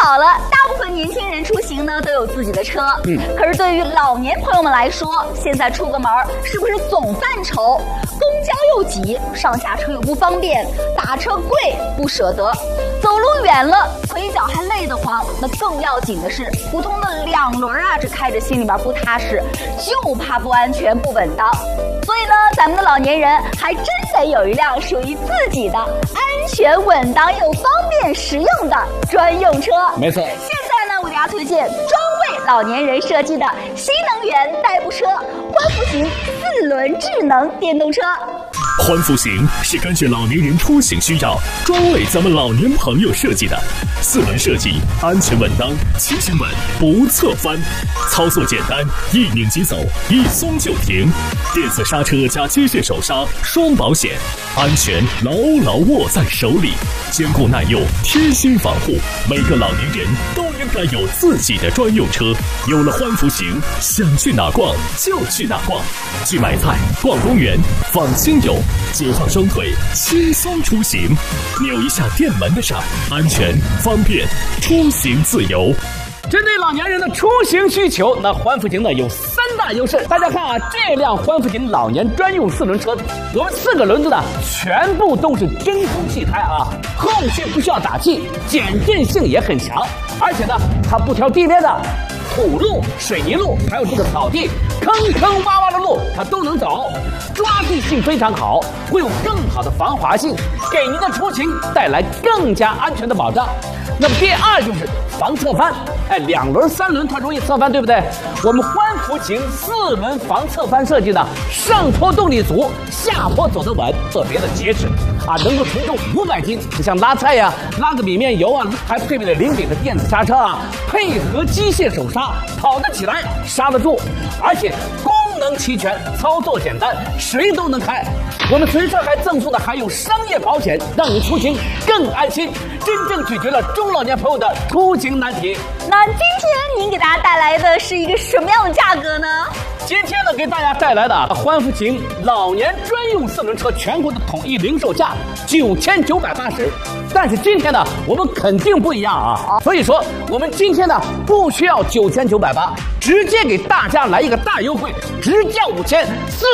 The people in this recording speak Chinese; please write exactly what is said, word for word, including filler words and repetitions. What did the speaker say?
好了，大部分年轻人出行呢都有自己的车，嗯，可是对于老年朋友们来说，现在出个门是不是总犯愁？公交又挤，上下车又不方便，打车贵不舍得，走路远了腿脚还累得慌。那更要紧的是，普通的两轮啊，这开着心里边不踏实，就怕不安全不稳当。所以呢，咱们的老年人还真得有一辆属于自己的安全稳当又方便实用的专用车。 没错。 现在呢，我给大家推荐专为老年人设计的新能源代步车欢福行四轮智能电动车。 欢福行是根据老年人出行需要，专为咱们老年朋友设计的。四轮设计，安全稳当，骑行稳，不侧翻，操作简单，一拧即走，一松就停。电子刹车加机械手刹，双保险，安全牢牢握在手里，坚固耐用，贴心防护。每个老年人都应该有自己的专用车。有了欢福行，想去哪逛就去哪逛，去买菜、逛公园、放亲友，解放双腿，轻松出行。扭一下电门的刹，安全方便，出行自由。 针对老年人的出行需求，那欢福行呢有三大优势。大家看啊，这辆欢福行老年专用四轮车，我们四个轮子呢全部都是真空气胎啊，后续不需要打气，减震性也很强，而且呢它不挑地面的土路、水泥路，还有这个草地坑坑洼洼的路，它都能走，抓地性非常好，会有更好的防滑性，给您的出行带来更加安全的保障。那么第二就是防侧翻，哎，两轮、三轮它容易侧翻，对不对？我们欢福行四轮防侧翻设计的，上坡动力足，下坡走得稳，特别的结实啊，能够承重五百斤。像拉菜呀、拉个米面油啊，还配备了灵敏的电子刹车啊，配合机械手刹，跑得起来，刹得住，而且功能齐全，操作简单，谁都能开。我们随车还赠送的还有商业保险，让你出行更安心，真正解决了中老年朋友的出行难题。 那今天您给大家带来的是一个什么样的价格呢？ 今天呢，给大家带来的欢福行老年专用四轮车全国的统一零售价九千九百八十，但是今天呢，我们肯定不一样啊！所以说，我们今天呢不需要九千九百八，直接给大家来一个大优惠，直降五千四